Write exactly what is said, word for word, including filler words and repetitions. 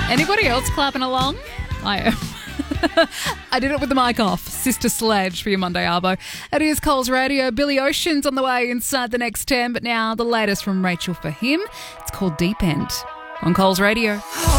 Anybody else clapping along? I am. I did it with the mic off. Sister Sledge for your Monday Arvo. It is Coles Radio. Billy Ocean's on the way inside the next ten, but now the latest from Rachel for him. It's called Deep End on Coles Radio.